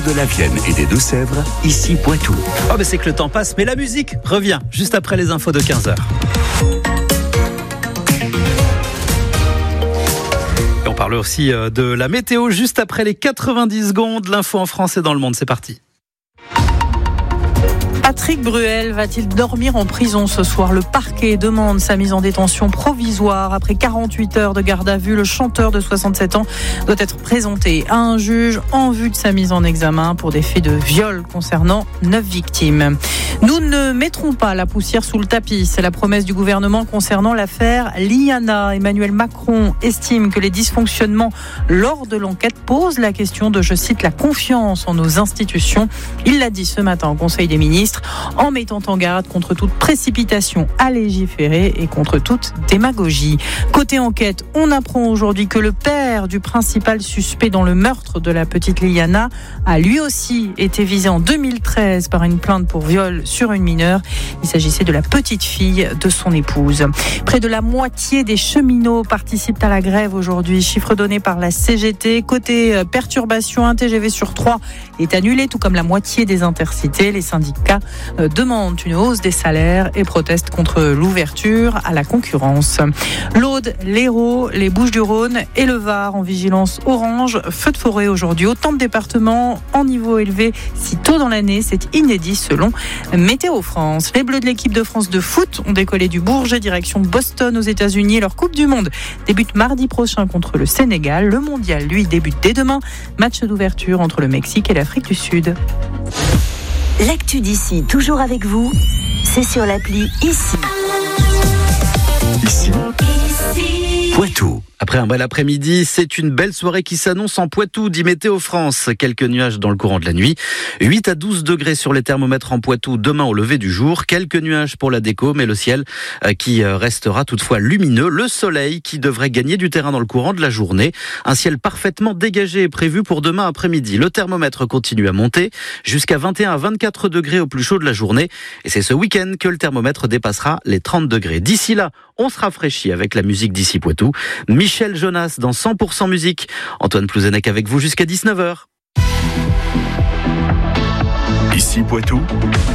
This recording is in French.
De la Vienne et des Deux-Sèvres, ici Poitou. Oh mais c'est que le temps passe, mais la musique revient juste après les infos de 15h. Et on parle aussi de la météo juste après les 90 secondes. L'info en France et dans le monde, c'est parti. Patrick Bruel va-t-il dormir en prison ce soir ? Le parquet demande sa mise en détention provisoire. Après 48 heures de garde à vue, le chanteur de 67 ans doit être présenté à un juge en vue de sa mise en examen pour des faits de viol concernant 9 victimes. Nous ne mettrons pas la poussière sous le tapis. C'est la promesse du gouvernement concernant l'affaire Liana. Emmanuel Macron estime que les dysfonctionnements lors de l'enquête posent la question de, je cite, la confiance en nos institutions. Il l'a dit ce matin au Conseil des ministres, en mettant en garde contre toute précipitation à légiférer et contre toute démagogie. Côté enquête, on apprend aujourd'hui que le père du principal suspect dans le meurtre de la petite Liana a lui aussi été visé en 2013 par une plainte pour viol sur une mineure. Il s'agissait de la petite fille de son épouse. Près de la moitié des cheminots participent à la grève aujourd'hui. Chiffre donné par la CGT. Côté perturbation, un TGV sur 3 est annulé, tout comme la moitié des intercités. Les syndicats demandent une hausse des salaires et protestent contre l'ouverture à la concurrence. L'Aude, l'Hérault, les Bouches-du-Rhône et le Var en vigilance orange. Feu de forêt aujourd'hui. Autant de départements en niveau élevé si tôt dans l'année. C'est inédit selon Météo France. Les Bleus de l'équipe de France de foot ont décollé du Bourget direction Boston aux États-Unis. Leur Coupe du Monde débute mardi prochain contre le Sénégal. Le mondial, lui, débute dès demain. Match d'ouverture entre le Mexique et l'Afrique du Sud. L'actu d'ici, toujours avec vous, c'est sur l'appli Ici. Ici, Poitou. Après un bel après-midi, c'est une belle soirée qui s'annonce en Poitou, dit Météo France. Quelques nuages dans le courant de la nuit. 8 à 12 degrés sur les thermomètres en Poitou demain au lever du jour. Quelques nuages pour la déco, mais le ciel qui restera toutefois lumineux. Le soleil qui devrait gagner du terrain dans le courant de la journée. Un ciel parfaitement dégagé est prévu pour demain après-midi. Le thermomètre continue à monter jusqu'à 21 à 24 degrés au plus chaud de la journée. Et c'est ce week-end que le thermomètre dépassera les 30 degrés. D'ici là, on se rafraîchit avec la musique d'ici Poitou. Michel Jonas dans 100% musique. Antoine Plouzenec avec vous jusqu'à 19h. Ici Poitou.